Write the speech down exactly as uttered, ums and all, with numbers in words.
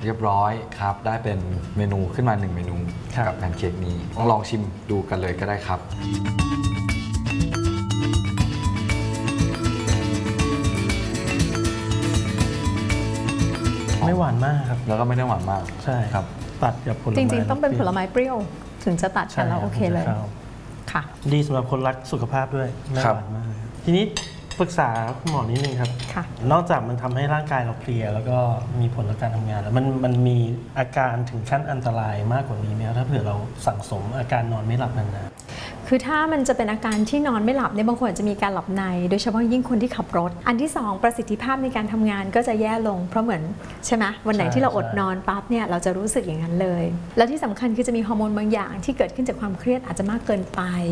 เรียบร้อยครับได้เป็นเมนูขึ้นมาหนึ่งเมนูกับแพนเค้กนี้ต้องลองชิมดูกันเลยก็ได้ครับไม่หวานมากครับแล้วก็ไม่ได้หวานมากใช่ครับตัดกับผลไม้จริงๆต้องเป็นผลไม้เปรี้ยวถึงจะตัดกันแล้วโอเคเลยค่ะดีสำหรับคนรักสุขภาพด้วยไม่หวานมากทีนี้ปรึกษาคุณหมอนิดนึงครับนอกจากมันทำให้ร่างกายเราเพลียแล้วก็มีผลต่อการทำงานแล้วมันมันมีอาการถึงขั้นอันตรายมากกว่านี้ไหมถ้าเผื่อเราสั่งสมอาการนอนไม่หลับนานๆคือถ้ามันจะเป็นอาการที่นอนไม่หลับเนี่ยบางคนอาจจะมีการหลับในโดยเฉพาะยิ่งคนที่ขับรถอันที่สองประสิทธิภาพในการทำงานก็จะแย่ลงเพราะเหมือนใช่ไหมวันไหนที่เราอดนอนปั๊บเนี่ยเราจะรู้สึกอย่างนั้นเลยแล้วที่สำคัญคือจะมีฮอร์โมนบางอย่างที่เกิดขึ้นจากความเครียดอาจจะมากเกินไป